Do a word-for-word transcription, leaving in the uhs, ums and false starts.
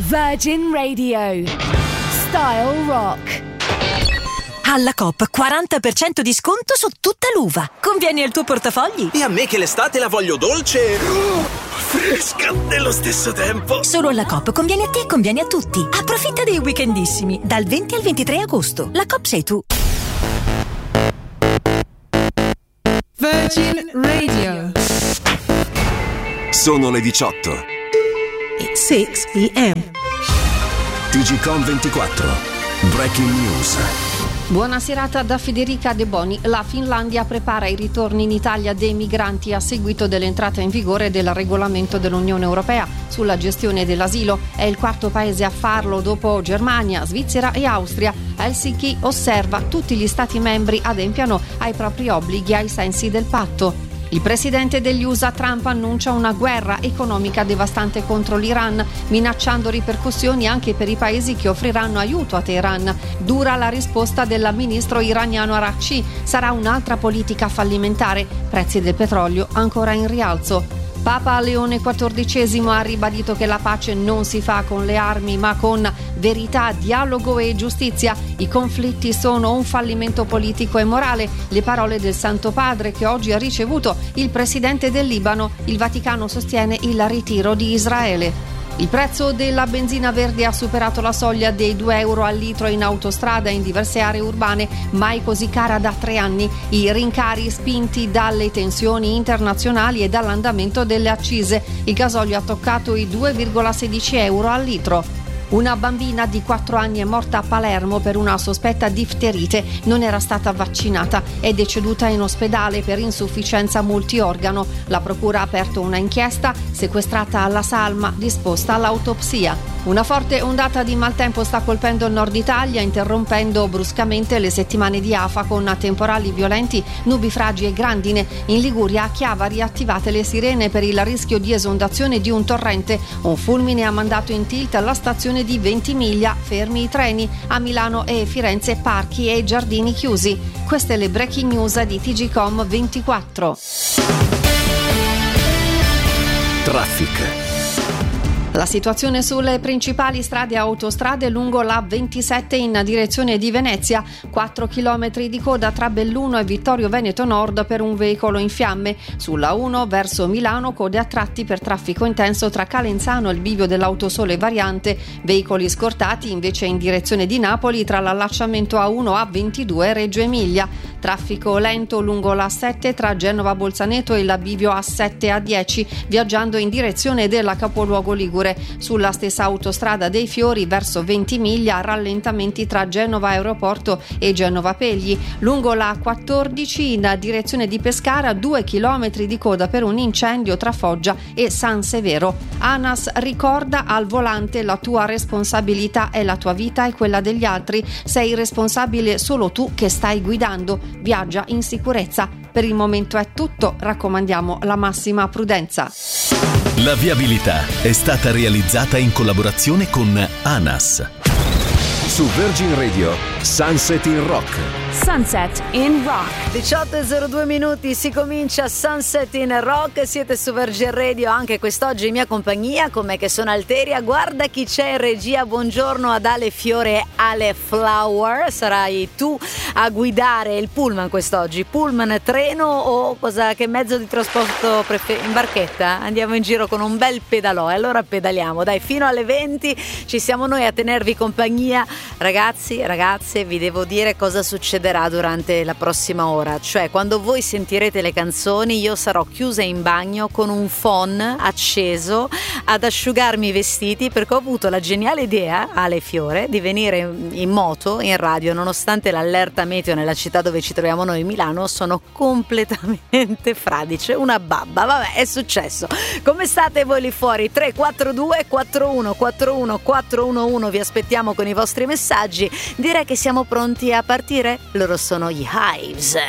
Virgin Radio. Style Rock. Alla Coop quaranta per cento di sconto su tutta l'uva. Convieni al tuo portafogli. E a me che l'estate la voglio dolce, oh, fresca nello stesso tempo. Solo alla Coop conviene a te e conviene a tutti. Approfitta dei weekendissimi dal venti al ventitré agosto. La Coop sei tu. Virgin Radio. Sono le diciotto. It's six p.m. T G Com ventiquattro. Breaking News. Buona serata da Federica De Boni. La Finlandia prepara il ritorno in Italia dei migranti a seguito dell'entrata in vigore del regolamento dell'Unione Europea sulla gestione dell'asilo. È il quarto paese a farlo dopo Germania, Svizzera e Austria. Helsinki osserva tutti gli stati membri adempiano ai propri obblighi ai sensi del patto. Il presidente degli U S A Trump annuncia una guerra economica devastante contro l'Iran, minacciando ripercussioni anche per i paesi che offriranno aiuto a Teheran. Dura la risposta del ministro iraniano Araghchi. Sarà un'altra politica fallimentare. Prezzi del petrolio ancora in rialzo. Papa Leone quattordicesimo ha ribadito che la pace non si fa con le armi ma con verità, dialogo e giustizia. I conflitti sono un fallimento politico e morale. Le parole del Santo Padre che oggi ha ricevuto il presidente del Libano. Il Vaticano sostiene il ritiro di Israele. Il prezzo della benzina verde ha superato la soglia dei due euro al litro in autostrada in diverse aree urbane, mai così cara da tre anni. I rincari spinti dalle tensioni internazionali e dall'andamento delle accise. Il gasolio ha toccato i due virgola sedici euro al litro. Una bambina di quattro anni è morta a Palermo per una sospetta difterite, non era stata vaccinata, è deceduta in ospedale per insufficienza multiorgano. La procura ha aperto una inchiesta, sequestrata alla salma, disposta all'autopsia. Una forte ondata di maltempo sta colpendo il nord Italia, interrompendo bruscamente le settimane di afa con temporali violenti, nubifragi e grandine. In Liguria a Chiavari attivate le sirene per il rischio di esondazione di un torrente. Un fulmine ha mandato in tilt la stazione di Ventimiglia, fermi i treni. A Milano e Firenze parchi e giardini chiusi. Queste le breaking news di T G Com ventiquattro. Traffic. La situazione sulle principali strade e autostrade lungo la ventisette in direzione di Venezia, quattro chilometri di coda tra Belluno e Vittorio Veneto Nord per un veicolo in fiamme. Sulla uno verso Milano code a tratti per traffico intenso tra Calenzano e il bivio dell'Autosole variante, veicoli scortati invece in direzione di Napoli tra l'allacciamento A uno A ventidue e Reggio Emilia. Traffico lento lungo la A sette tra Genova Bolzaneto e il bivio A sette A dieci, viaggiando in direzione della capoluogo ligure. Sulla stessa autostrada dei Fiori verso Ventimiglia rallentamenti tra Genova Aeroporto e Genova Pegli. Lungo la A quattordici in direzione di Pescara due chilometri di coda per un incendio tra Foggia e San Severo. ANAS ricorda: al volante la tua responsabilità è la tua vita e quella degli altri. Sei responsabile solo tu che stai guidando. Viaggia in sicurezza. Per il momento è tutto, raccomandiamo la massima prudenza. La viabilità è stata realizzata in collaborazione con ANAS. Su Virgin Radio, Sunset in Rock. Sunset in Rock. diciotto e zero due minuti, si comincia Sunset in Rock. Siete su Virgin Radio anche quest'oggi in mia compagnia, con me che sono Alteria. Guarda chi c'è in regia. Buongiorno ad Ale Fiore, Ale Flower. Sarai tu a guidare il pullman quest'oggi? Pullman, treno o cosa? Che mezzo di trasporto prefer- in barchetta? Andiamo in giro con un bel pedalò e allora pedaliamo. Dai, fino alle venti ci siamo noi a tenervi compagnia. Ragazzi, ragazze, vi devo dire cosa succederà durante la prossima ora. Cioè, quando voi sentirete le canzoni, io sarò chiusa in bagno con un phon acceso ad asciugarmi i vestiti, perché ho avuto la geniale idea, Ale Fiore, di venire in moto in radio. Nonostante l'allerta meteo nella città dove ci troviamo noi, Milano, sono completamente fradice, una babba. Vabbè, è successo. Come state voi lì fuori? tre quattro due quattro uno quattro uno quattro uno uno, vi aspettiamo con i vostri messaggi. Direi che siamo pronti a partire. Loro sono i Hives.